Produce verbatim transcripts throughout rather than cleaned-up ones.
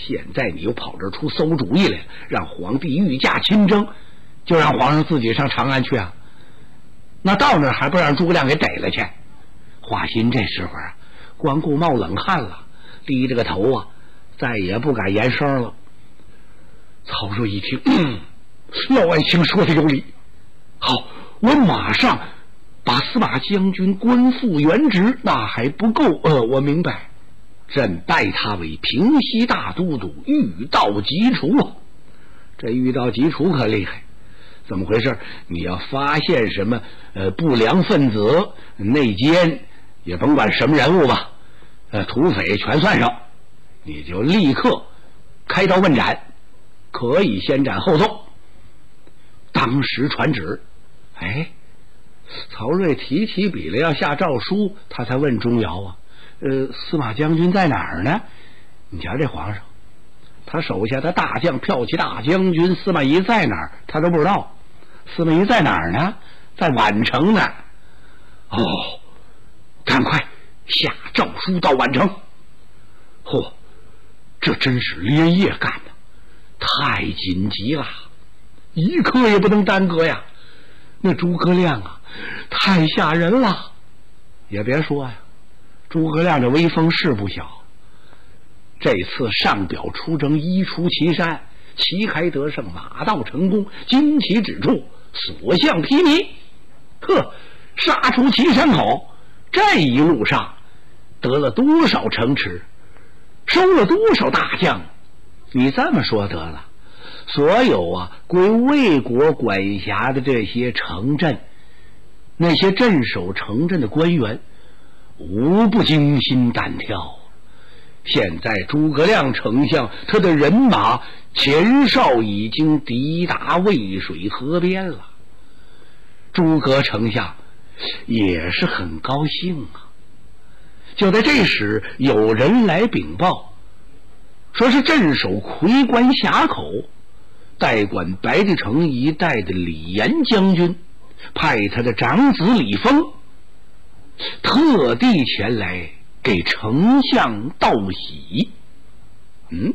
现在你又跑这出馊主意来，让皇帝御驾亲征，就让皇上自己上长安去啊？那到那儿还不让诸葛亮给逮了去？华歆这时候啊，光顾冒冷汗了，低着个头啊，再也不敢言声了。曹睿一听，嗯，老爱卿说的有理，好，我马上把司马将军官复原职。那还不够，呃，我明白，朕拜他为平西大都督，御道疾除啊。这御道疾除可厉害，怎么回事？你要发现什么呃不良分子、内奸，也甭管什么人物吧，呃土匪全算上，你就立刻开刀问斩，可以先斩后奏。当时传旨，哎，曹睿提起笔来要下诏书，他才问钟繇啊，呃，司马将军在哪儿呢？你瞧这皇上，他手下的大将骠骑大将军司马懿在哪儿，他都不知道。司马懿在哪儿呢？在宛城呢。哦，赶快下诏书到宛城。嚯，这真是连夜干的，太紧急了，一刻也不能耽搁呀。那诸葛亮啊，太吓人了。也别说呀，诸葛亮这威风是不小。这次上表出征，一出祁山，旗开得胜，马到成功，旌旗指处，所向披靡。呵，杀出祁山口，这一路上得了多少城池，收了多少大将。你这么说得了，所有啊归魏国管辖的这些城镇，那些镇守城镇的官员无不惊心胆跳。现在诸葛亮丞相他的人马前哨已经抵达渭水河边了，诸葛丞相也是很高兴啊。就在这时，有人来禀报，说是镇守夔关峡口代管白帝城一带的李严将军派他的长子李丰特地前来给丞相道喜。嗯，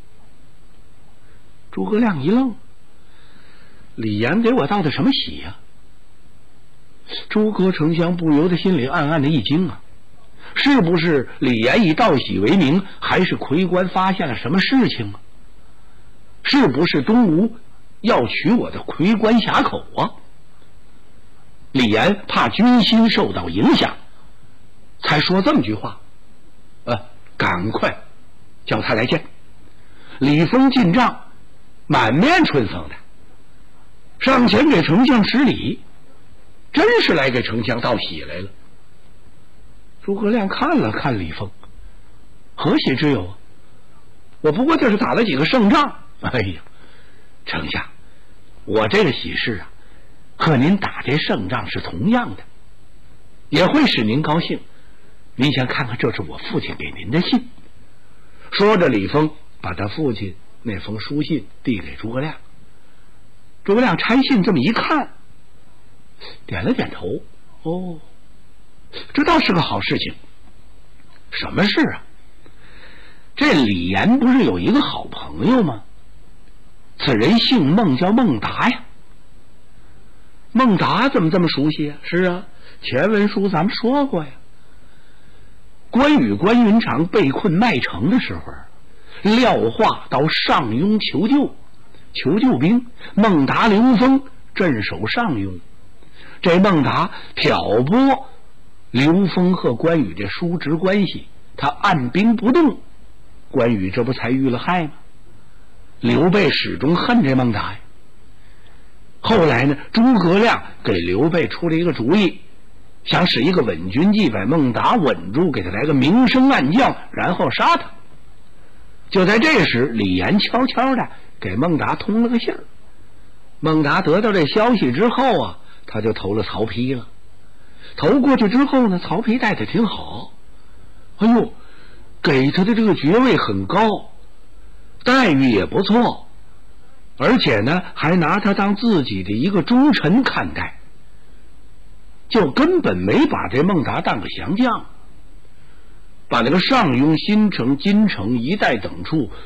诸葛亮一愣，李严给我道的什么喜呀、啊？诸葛丞相不由得心里暗暗的一惊啊，是不是李严以道喜为名，还是夔关发现了什么事情啊？是不是东吴要取我的夔关峡口啊？李严怕军心受到影响，才说这么句话。呃，赶快叫他来见。李丰进帐，满面春风的上前给丞相施礼，真是来给丞相道喜来了。诸葛亮看了看李丰，何喜之有啊？我不过就是打了几个胜仗。哎呀，丞相，我这个喜事啊，和您打这胜仗是同样的，也会使您高兴。您先看看，这是我父亲给您的信。说着，李丰把他父亲那封书信递给诸葛亮。诸葛亮拆信这么一看，点了点头。哦，这倒是个好事情。什么事啊？这李严不是有一个好朋友吗？此人姓孟，叫孟达呀。孟达怎么这么熟悉啊？是啊，前文书咱们说过呀。关羽、关云长被困麦城的时候，廖化到上庸求救，求救兵，孟达、刘封镇守上庸。这孟达挑拨刘封和关羽这叔侄关系，他按兵不动，关羽这不才遇了害吗？刘备始终恨这孟达呀。后来呢，诸葛亮给刘备出了一个主意，想使一个稳军计，把孟达稳住，给他来个明升暗降，然后杀他。就在这时，李严悄悄的给孟达通了个信儿。孟达得到这消息之后啊，他就投了曹丕了。投过去之后呢，曹丕待他挺好，哎呦，给他的这个爵位很高，待遇也不错，而且呢还拿他当自己的一个忠臣看待，就根本没把这孟达当个降将，把那个上庸、新城、金城一带等处